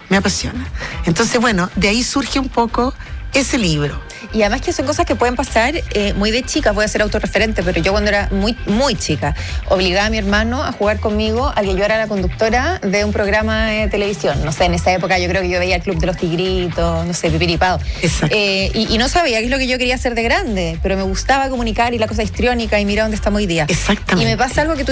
me apasiona. Entonces, bueno, de ahí surge un poco ese libro. Y además que son cosas que pueden pasar muy de chicas. Voy a ser autorreferente, pero yo cuando era muy, muy chica, obligaba a mi hermano a jugar conmigo a que yo era la conductora de un programa de televisión. No sé, en esa época yo creo que yo veía el Club de los Tigritos, no sé, Pipiripao. Exacto. Y no sabía qué es lo que yo quería hacer de grande, pero me gustaba comunicar y la cosa histriónica y mira dónde estamos hoy día. Exactamente. Y me pasa algo que tú